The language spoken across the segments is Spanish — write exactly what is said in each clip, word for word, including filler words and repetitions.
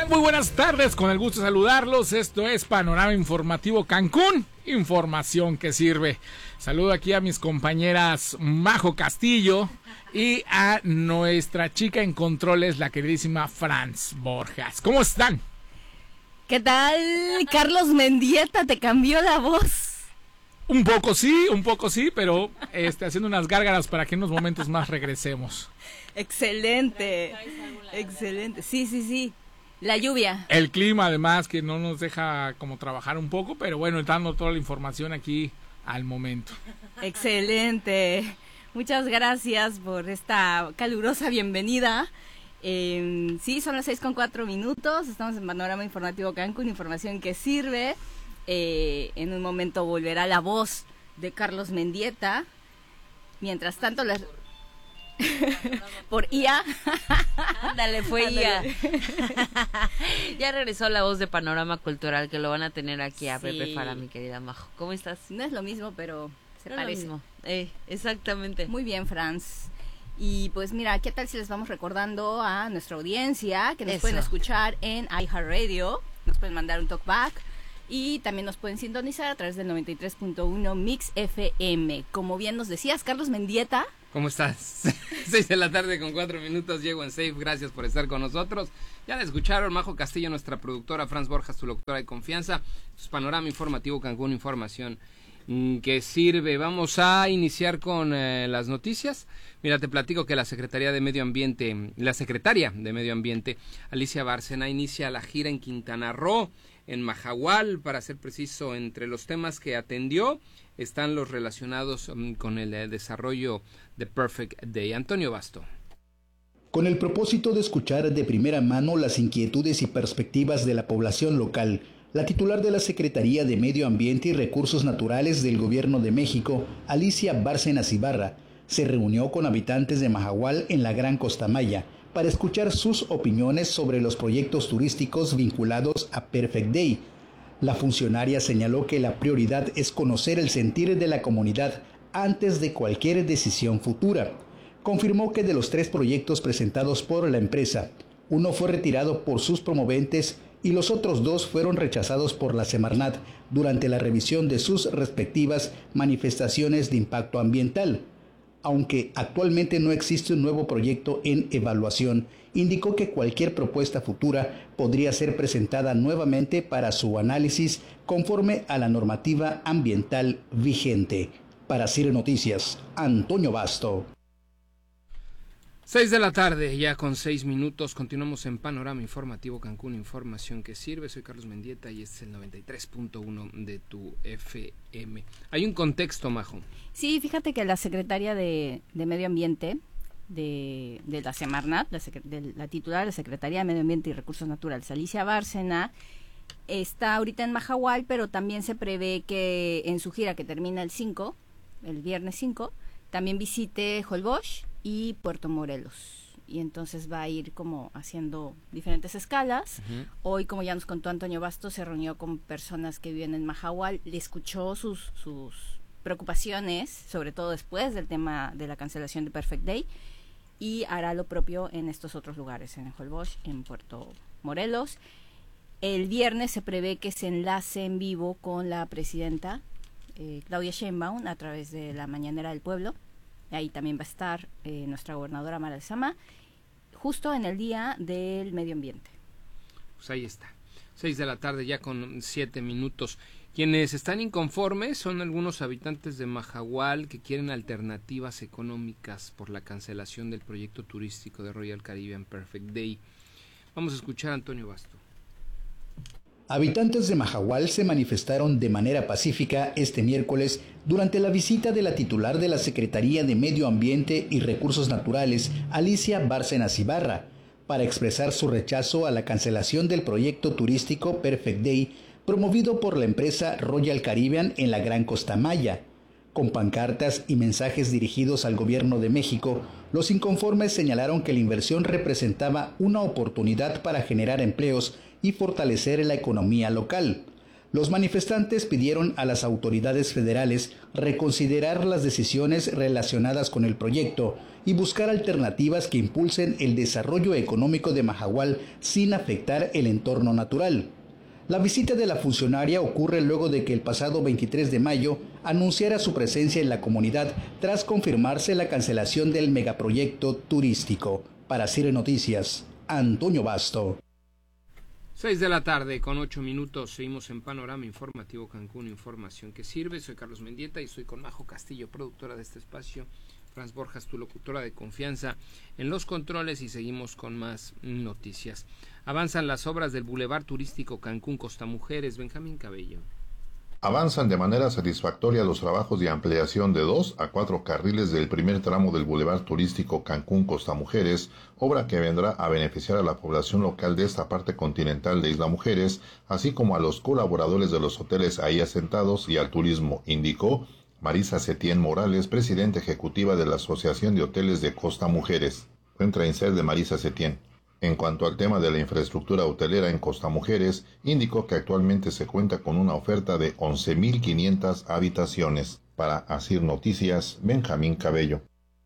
Muy buenas tardes, con el gusto de saludarlos. Esto es Panorama Informativo Cancún, información que sirve. Saludo aquí a mis compañeras Majo Castillo y a nuestra chica en controles, la queridísima Franz Borjas. ¿Cómo están? ¿Qué tal? Carlos Mendieta, te cambió la voz. Un poco sí, un poco sí, pero este, haciendo unas gárgaras para que en unos momentos más regresemos. Excelente, excelente. Sí, sí, sí. La lluvia. El clima, además, que no nos deja como trabajar un poco, pero bueno, dando toda la información aquí al momento. Excelente. Muchas gracias por esta calurosa bienvenida. Eh, sí, son las seis con cuatro minutos. Estamos en Panorama Informativo Cancún, información que sirve. Eh, en un momento volverá la voz de Carlos Mendieta. Mientras tanto, las... por I A. Ándale, fue I A. Ya regresó la voz de Panorama Cultural, que lo van a tener aquí a sí. Pepe Fara, mi querida Majo. ¿Cómo estás? No es lo mismo, pero se no parece. Es lo mismo. Eh, exactamente. Muy bien, Franz. Y pues mira, ¿qué tal si les vamos recordando a nuestra audiencia que nos Eso. pueden escuchar en iHeartRadio? Nos pueden mandar un talkback. Y también nos pueden sintonizar a través del noventa y tres punto uno Mix F M. Como bien nos decías, Carlos Mendieta. ¿Cómo estás? Seis de la tarde con cuatro minutos, llego en Safe, gracias por estar con nosotros. Ya la escucharon, Majo Castillo, nuestra productora, Franz Borjas, tu locutora de confianza. Es Panorama Informativo Cancún, información que sirve. Vamos a iniciar con eh, las noticias. Mira, te platico que la Secretaría de Medio Ambiente, la Secretaria de Medio Ambiente, Alicia Bárcena, inicia la gira en Quintana Roo, en Mahahual, para ser preciso. Entre los temas que atendió están los relacionados um, con el eh, desarrollo de Perfect Day. Antonio Basto. Con el propósito de escuchar de primera mano las inquietudes y perspectivas de la población local, la titular de la Secretaría de Medio Ambiente y Recursos Naturales del Gobierno de México, Alicia Bárcenas Ibarra, se reunió con habitantes de Mahahual en la Gran Costa Maya para escuchar sus opiniones sobre los proyectos turísticos vinculados a Perfect Day. La funcionaria señaló que la prioridad es conocer el sentir de la comunidad antes de cualquier decisión futura. Confirmó que de los tres proyectos presentados por la empresa, uno fue retirado por sus promoventes y los otros dos fueron rechazados por la Semarnat durante la revisión de sus respectivas manifestaciones de impacto ambiental. Aunque actualmente no existe un nuevo proyecto en evaluación, indicó que cualquier propuesta futura podría ser presentada nuevamente para su análisis conforme a la normativa ambiental vigente. Para Cire Noticias, Antonio Basto. Seis de la tarde, ya con seis minutos, continuamos en Panorama Informativo Cancún, información que sirve. Soy Carlos Mendieta y este es el noventa y tres punto uno de tu F M. Hay un contexto, Majo. Sí, fíjate que la secretaria de, de Medio Ambiente de, de la Semarnat, la, de, la titular de la Secretaría de Medio Ambiente y Recursos Naturales, Alicia Bárcena, está ahorita en Mahahual, pero también se prevé que en su gira que termina el cinco, el viernes cinco, también visite Holbox y Puerto Morelos, y entonces va a ir como haciendo diferentes escalas. Uh-huh. Hoy, como ya nos contó Antonio Basto, se reunió con personas que viven en Mahahual, le escuchó sus, sus preocupaciones, sobre todo después del tema de la cancelación de Perfect Day, y hará lo propio en estos otros lugares, en Holbox, en Puerto Morelos. El viernes se prevé que se enlace en vivo con la presidenta eh, Claudia Sheinbaum a través de la Mañanera del Pueblo. Ahí también va a estar eh, nuestra gobernadora Mara Lezama, justo en el Día del Medio Ambiente. Pues ahí está, seis de la tarde ya con siete minutos. Quienes están inconformes son algunos habitantes de Mahahual que quieren alternativas económicas por la cancelación del proyecto turístico de Royal Caribbean Perfect Day. Vamos a escuchar a Antonio Basto. Habitantes de Mahahual se manifestaron de manera pacífica este miércoles durante la visita de la titular de la Secretaría de Medio Ambiente y Recursos Naturales, Alicia Bárcenas Ibarra, para expresar su rechazo a la cancelación del proyecto turístico Perfect Day promovido por la empresa Royal Caribbean en la Gran Costa Maya. Con pancartas y mensajes dirigidos al gobierno de México, los inconformes señalaron que la inversión representaba una oportunidad para generar empleos y fortalecer la economía local. Los manifestantes pidieron a las autoridades federales reconsiderar las decisiones relacionadas con el proyecto y buscar alternativas que impulsen el desarrollo económico de Mahahual sin afectar el entorno natural. La visita de la funcionaria ocurre luego de que el pasado veintitrés de mayo anunciara su presencia en la comunidad tras confirmarse la cancelación del megaproyecto turístico. Para Cire Noticias, Antonio Basto. Seis de la tarde con ocho minutos, seguimos en Panorama Informativo Cancún, información que sirve. Soy Carlos Mendieta y estoy con Majo Castillo, productora de este espacio. Franz Borjas, tu locutora de confianza, en los controles, y seguimos con más noticias. Avanzan las obras del Boulevard Turístico Cancún Costa Mujeres. Benjamín Cabello. Avanzan de manera satisfactoria los trabajos de ampliación de dos a cuatro carriles del primer tramo del Boulevard Turístico Cancún Costa Mujeres, obra que vendrá a beneficiar a la población local de esta parte continental de Isla Mujeres, así como a los colaboradores de los hoteles ahí asentados y al turismo, indicó Marisa Setién Morales, presidenta ejecutiva de la Asociación de Hoteles de Costa Mujeres. Entra en ser de Marisa Setién. En cuanto al tema de la infraestructura hotelera en Costa Mujeres, indicó que actualmente se cuenta con una oferta de once mil quinientas habitaciones. Para Asir Noticias, Benjamín Cabello.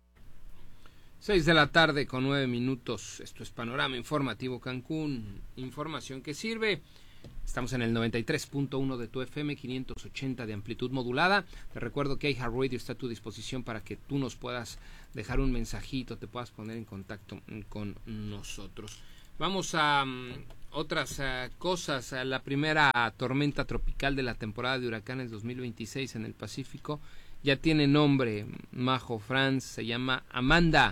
Seis de la tarde con nueve minutos. Esto es Panorama Informativo Cancún, información que sirve. Estamos en el noventa y tres punto uno de tu F M, quinientos ochenta de amplitud modulada. Te recuerdo que iHeartRadio está a tu disposición para que tú nos puedas dejar un mensajito, te puedas poner en contacto con nosotros. Vamos a um, otras uh, cosas. La primera tormenta tropical de la temporada de huracanes dos mil veintiséis en el Pacífico ya tiene nombre, Majo Franz, se llama Amanda.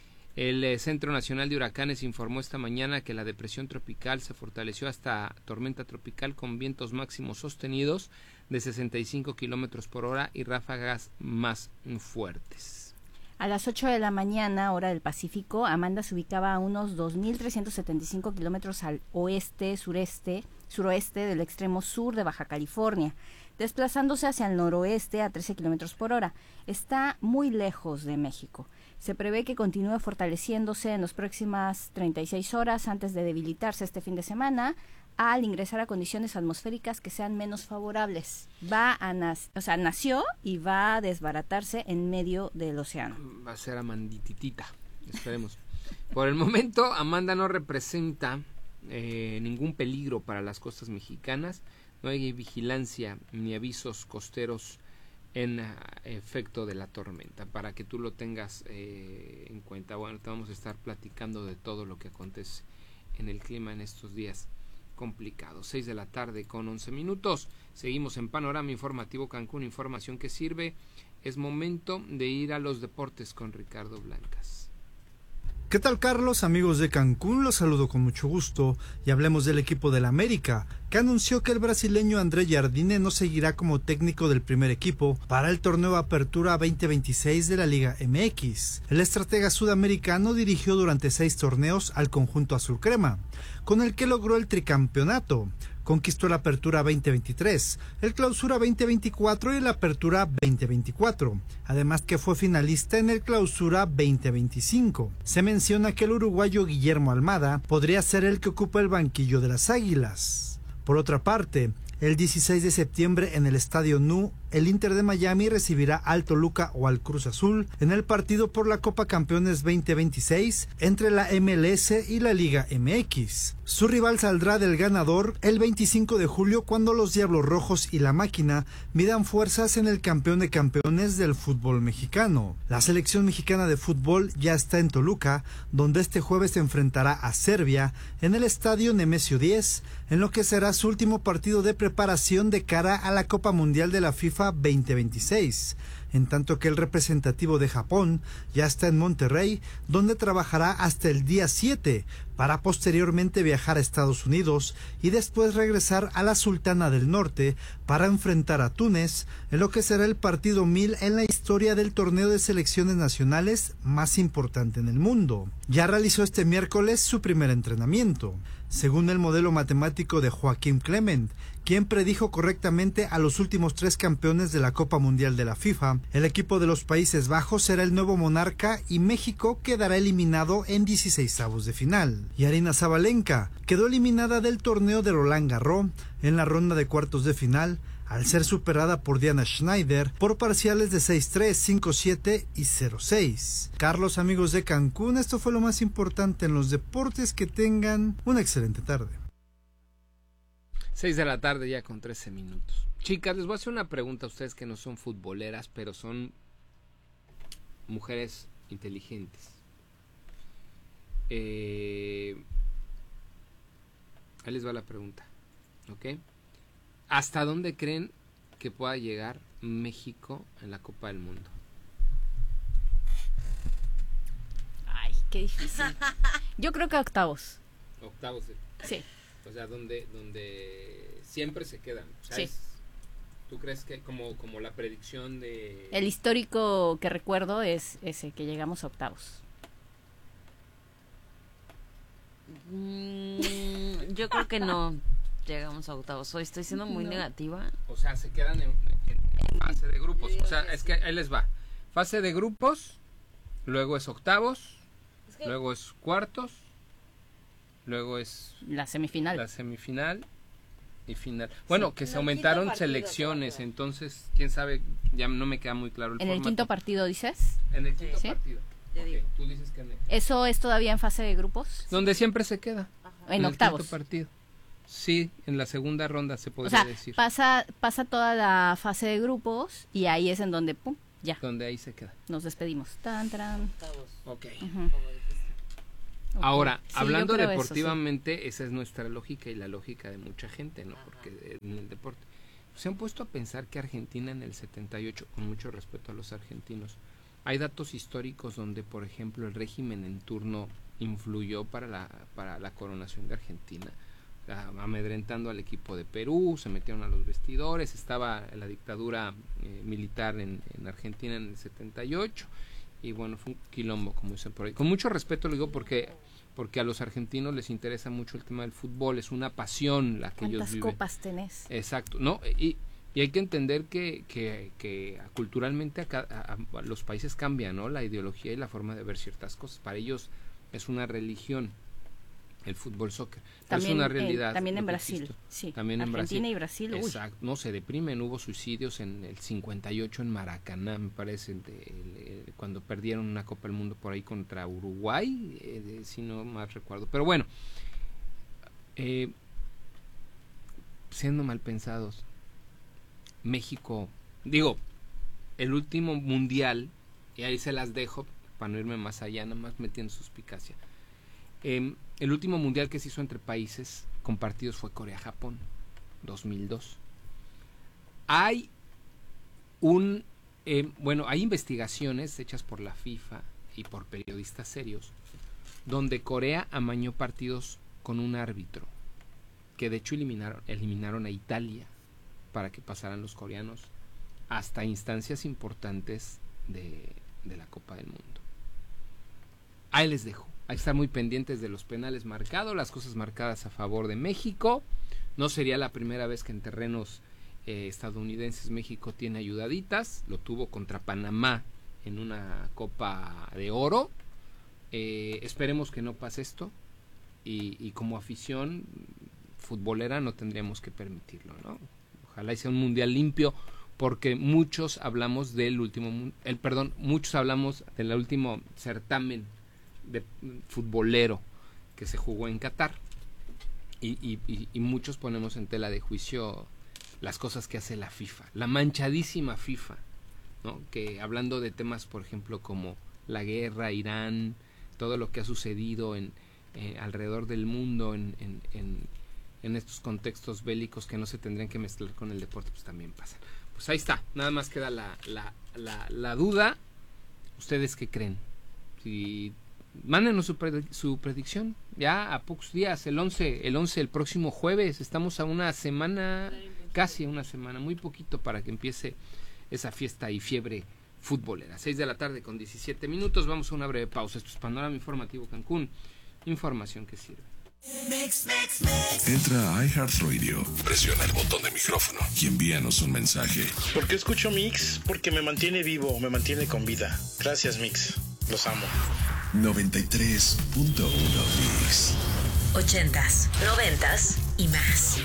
El eh, Centro Nacional de Huracanes informó esta mañana que la depresión tropical se fortaleció hasta tormenta tropical con vientos máximos sostenidos de sesenta y cinco kilómetros por hora y ráfagas más fuertes. A las ocho de la mañana, hora del Pacífico, Amanda se ubicaba a unos dos mil trescientos setenta y cinco kilómetros al oeste, sureste, suroeste del extremo sur de Baja California, desplazándose hacia el noroeste a trece kilómetros por hora. Está muy lejos de México. Se prevé que continúe fortaleciéndose en las próximas treinta y seis horas antes de debilitarse este fin de semana al ingresar a condiciones atmosféricas que sean menos favorables. Va a nac- o sea, nació y va a desbaratarse en medio del océano. Va a ser Amandititita, esperemos. Por el momento, Amanda no representa eh, ningún peligro para las costas mexicanas. No hay vigilancia ni avisos costeros en uh, efecto de la tormenta, para que tú lo tengas eh, en cuenta. Bueno, te vamos a estar platicando de todo lo que acontece en el clima en estos días complicados. Seis de la tarde con once minutos. Seguimos en Panorama Informativo Cancún, información que sirve. Es momento de ir a los deportes con Ricardo Blancas. ¿Qué tal, Carlos? Amigos de Cancún, los saludo con mucho gusto y hablemos del equipo del América, que anunció que el brasileño André Jardine no seguirá como técnico del primer equipo para el torneo Apertura veinte veintiséis de la Liga M X. El estratega sudamericano dirigió durante seis torneos al conjunto azul crema, con el que logró el tricampeonato. Conquistó la Apertura veinte veintitrés, el Clausura veinte veinticuatro y la Apertura veinte veinticuatro, además que fue finalista en el Clausura veinte veinticinco. Se menciona que el uruguayo Guillermo Almada podría ser el que ocupa el banquillo de las Águilas. Por otra parte, el dieciséis de septiembre en el Estadio Nu, el Inter de Miami recibirá al Toluca o al Cruz Azul en el partido por la Copa Campeones veinte veintiséis entre la M L S y la Liga M X. Su rival saldrá del ganador el veinticinco de julio cuando los Diablos Rojos y la Máquina midan fuerzas en el campeón de campeones del fútbol mexicano. La selección mexicana de fútbol ya está en Toluca, donde este jueves se enfrentará a Serbia en el Estadio Nemesio diez, en lo que será su último partido de preparación de cara a la Copa Mundial de la FIFA veinte veintiséis, en tanto que el representativo de Japón ya está en Monterrey, donde trabajará hasta el día siete, para posteriormente viajar a Estados Unidos y después regresar a la Sultana del Norte para enfrentar a Túnez, en lo que será el partido mil en la historia del torneo de selecciones nacionales más importante en el mundo. Ya realizó este miércoles su primer entrenamiento. Según el modelo matemático de Joaquín Clement, quien predijo correctamente a los últimos tres campeones de la Copa Mundial de la FIFA, El equipo de los Países Bajos será el nuevo monarca y México quedará eliminado en dieciseisavos de final. Y Aryna Sabalenka quedó eliminada del torneo de Roland Garros en la ronda de cuartos de final al ser superada por Diana Schneider por parciales de seis tres, cinco siete y cero seis. Carlos, amigos de Cancún, esto fue lo más importante en los deportes. Que tengan una excelente tarde. seis de la tarde ya con trece minutos. Chicas, les voy a hacer una pregunta a ustedes que no son futboleras, pero son mujeres inteligentes. Eh, ahí les va la pregunta, ¿ok? ¿Hasta dónde creen que pueda llegar México en la Copa del Mundo? Ay, qué difícil. Yo creo que octavos. Octavos. De... Sí. O sea, donde donde siempre se quedan. O sea, sí. es, ¿tú crees que como como la predicción de... El histórico que recuerdo es ese, que llegamos a octavos. Mm, yo creo que no llegamos a octavos. Hoy estoy siendo muy No. negativa. O sea, se quedan en, en, en fase de grupos. O sea, es que ahí les va. Fase de grupos, luego es octavos, Es que- luego es cuartos, luego es La semifinal. la semifinal y final. Bueno, que En se el aumentaron quinto partido selecciones, se va a entonces, quién sabe, ya no me queda muy claro el En el formato. quinto partido, dices. En el quinto Sí. partido. Yo Ok, digo. tú dices que en el... ¿Eso es todavía en fase de grupos? Donde siempre se queda. En el octavos. quinto partido. Sí, en la segunda ronda se O podría sea, decir. pasa, pasa toda la fase de grupos y ahí es en donde, pum, ya, Donde ahí se queda. nos despedimos. Tan, tan. Octavos, Ok. Ujú. como dijiste. Ok. Ahora, Sí, hablando yo creo eso, deportivamente, esa es nuestra lógica y la lógica de mucha gente, ¿no? Porque en el deporte se han puesto a pensar que Argentina en el setenta y ocho, con mucho respeto a los argentinos, hay datos históricos donde, por ejemplo, el régimen en turno influyó para la para la coronación de Argentina, a- amedrentando al equipo de Perú, se metieron a los vestidores, estaba la dictadura eh, militar en, en Argentina en el setenta y ocho. Y bueno, fue un quilombo, como dicen por ahí. Con mucho respeto lo digo porque porque a los argentinos les interesa mucho el tema del fútbol, es una pasión la que ellos ¿Cuántas viven. copas tenés? Exacto, no, y, y hay que entender que, que, que culturalmente acá, a, a, los países cambian, ¿no? La ideología y la forma de ver ciertas cosas. Para ellos es una religión el fútbol soccer. Pero También, es una eh, realidad. también lo en que Brasil, existe. sí. También en Argentina Brasil. y Brasil, uy. Exacto, no se deprimen, hubo suicidios en el cincuenta y ocho en Maracaná, me parece, de, de, cuando perdieron una Copa del Mundo por ahí contra Uruguay, eh, de, si no más recuerdo. Pero bueno, eh, siendo mal pensados, México, digo, el último mundial, y ahí se las dejo para no irme más allá, nada más metiendo suspicacia. Eh, el último mundial que se hizo entre países compartidos fue Corea-Japón, dos mil dos. Hay un, eh, bueno, hay investigaciones hechas por la FIFA y por periodistas serios, donde Corea amañó partidos con un árbitro, que de hecho eliminaron, eliminaron a Italia para que pasaran los coreanos hasta instancias importantes de, de la Copa del Mundo. Ahí les dejo. Hay que estar muy pendientes de los penales marcados, las cosas marcadas a favor de México. No sería la primera vez que en terrenos eh, estadounidenses México tiene ayudaditas. Lo tuvo contra Panamá en una Copa de Oro. Eh, esperemos que no pase esto. Y, y como afición futbolera no tendríamos que permitirlo, ¿no? Ojalá sea un mundial limpio, porque muchos hablamos del último, el perdón, muchos hablamos del último certamen de futbolero que se jugó en Qatar y, y, y, y muchos ponemos en tela de juicio las cosas que hace la FIFA, la manchadísima FIFA, ¿no? Que hablando de temas, por ejemplo, como la guerra, Irán, todo lo que ha sucedido en eh, alrededor del mundo en, en, en, en estos contextos bélicos que no se tendrían que mezclar con el deporte, pues también pasan. Pues ahí está, nada más queda la, la, la, la duda. ¿Ustedes qué creen? Si mándenos su, predic su predicción, ya a pocos días, el once, el once, el próximo jueves, estamos a una semana, casi a una semana, muy poquito para que empiece esa fiesta y fiebre futbolera. seis de la tarde con diecisiete minutos, vamos a una breve pausa. Esto es Panorama Informativo Cancún, información que sirve. Entra a iHeartRadio, presiona el botón de micrófono y envíanos un mensaje. ¿Por qué escucho Mix? Porque me mantiene vivo, me mantiene con vida. Gracias, Mix. Los amo. noventa y tres punto uno Mix. Ochentas, noventas y más.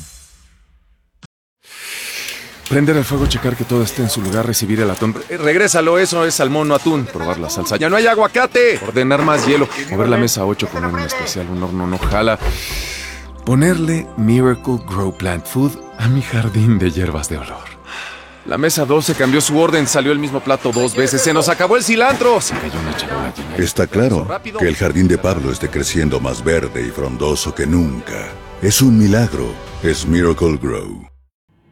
Prender el fuego, checar que todo esté en su lugar, recibir el atún. Eh, regrésalo, eso es salmón, no atún. Probar la salsa. ¡Ya no hay aguacate! Ordenar más hielo. Mover la mesa a ocho, poner un especial, un horno no jala. Ponerle Miracle Grow Plant Food a mi jardín de hierbas de olor. La mesa doce cambió su orden, salió el mismo plato dos veces. ¡Se nos acabó el cilantro! Se cayó una charola llena. Está claro que el jardín de Pablo esté creciendo más verde y frondoso que nunca. Es un milagro. Es Miracle Grow.